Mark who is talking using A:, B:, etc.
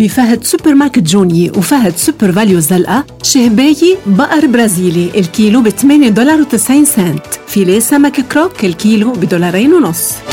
A: بفهد سوبر ماركت جوني وفهد سوبر فاليو زلقة. شهبايي بقر برازيلي الكيلو $8.90. فيليه سمك كروك الكيلو $2.50.